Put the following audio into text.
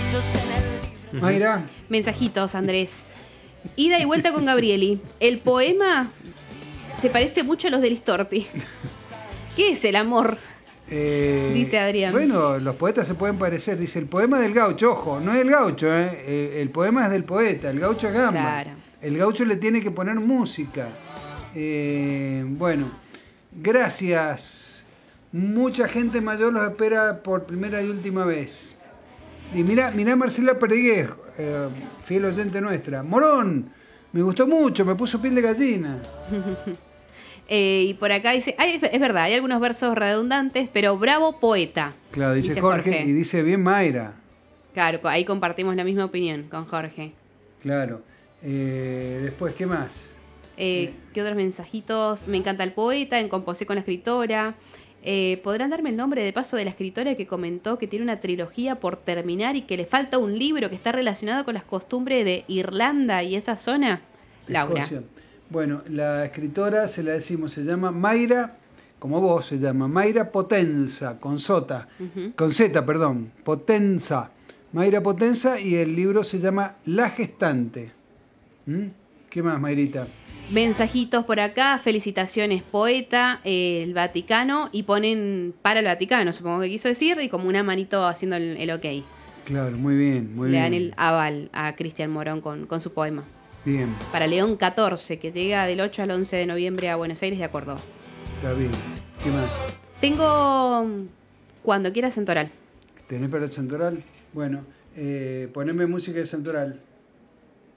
Mayra. Mensajitos, Andrés. Ida y vuelta con Gabrieli. El poema se parece mucho a los de Listorti. ¿Qué es el amor? Dice Adrián. Bueno, los poetas se pueden parecer. Dice el poema del gaucho. Ojo, no es el gaucho, el poema es del poeta. El gaucho es gamba. Claro. El gaucho le tiene que poner música. Bueno, gracias. Mucha gente mayor los espera por primera y última vez. Y mirá Marcela Perdiguez, fiel oyente nuestra. Morón, me gustó mucho, me puso piel de gallina. Y por acá dice, es verdad, hay algunos versos redundantes, pero bravo poeta. Claro, dice Jorge, y dice bien Mayra. Claro, ahí compartimos la misma opinión con Jorge. Claro. Después, ¿qué más? ¿Qué otros mensajitos? Me encanta el poeta, en composé con la escritora. ¿Podrán darme el nombre de paso de la escritora que comentó que tiene una trilogía por terminar y que le falta un libro que está relacionado con las costumbres de Irlanda y esa zona? Laura. Escocia. Bueno, la escritora se la decimos, se llama Mayra, como vos, se llama Mayra Potenza, con Z, perdón, Potenza. Mayra Potenza, y el libro se llama La Gestante. ¿Qué más, Mayrita? Mensajitos por acá, felicitaciones poeta, el Vaticano, y ponen para el Vaticano, supongo que quiso decir, y como una manito haciendo el ok. Claro, muy bien, muy bien. Le dan el aval a Cristian Morón con su poema. Bien. Para León 14, que llega del 8 al 11 de noviembre a Buenos Aires y a Córdoba. Está bien. ¿Qué más? Tengo Cuando quieras Santoral. ¿Tenés para el Santoral? Bueno, poneme música de Santoral.